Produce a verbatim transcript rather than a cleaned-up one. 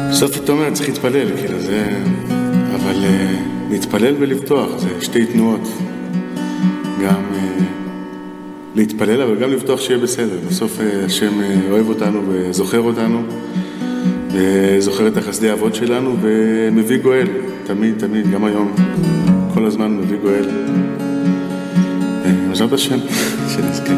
בסוף אתה אומר, צריך להתפלל, כאילו זה... אבל uh, להתפלל ולפתוח, זה שתי תנועות. גם uh, להתפלל, אבל גם לפתוח שיהיה בסדר. בסוף uh, השם uh, אוהב אותנו וזוכר אותנו, וזוכר את החסדי האבות שלנו, ומביא גואל. תמיד, תמיד, גם היום, כל הזמן מביא גואל. בעזרת השם, שנזכה.